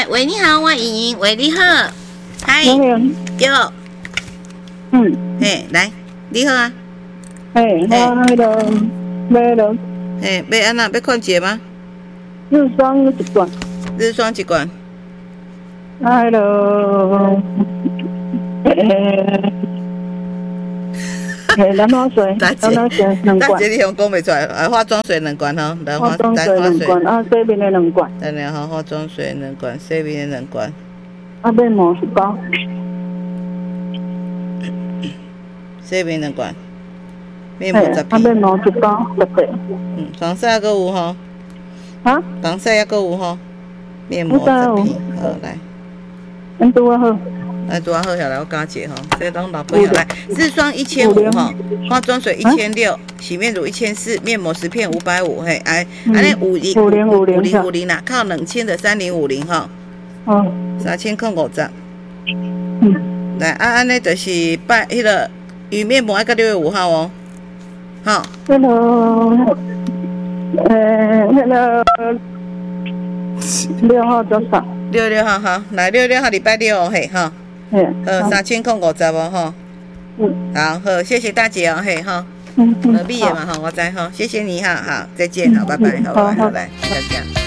来，喂，你好，我莹莹，喂，你好，嗨，有，来，你好啊， 我那个买了， 要安那要看节吗？ 日霜一罐， 日霜一罐， 那个，兰花水，两罐。 这你用讲袂出来，化妆水2罐吼， 化妆水2罐，洗面的2罐。 等下吼，化妆水2罐，洗面的2罐。 面膜1包。 洗面2罐，面膜10片。 面膜1包10片。 防晒还有吼。 啊？ 防晒还有吼，面膜10片，好来。 恁拄啊好。 拄啊好，下来我加一吼，这拢老朋友来。日霜1500吼，化妆水1600，洗面乳1400，面膜10片550，嘿，安尼50啦，靠2000的3050吼。3000块50。来安尼就是拜迄个鱼面膜要到6月5号哦，好。 那个6号多少 ？6号好，来6号礼拜6哦，嘿哈。3000块50哦，哈。好，谢谢大姐哦，嘿哈。美的嘛哈，我知哈，谢谢你哈，好，再见，好，拜拜，好，来，再见。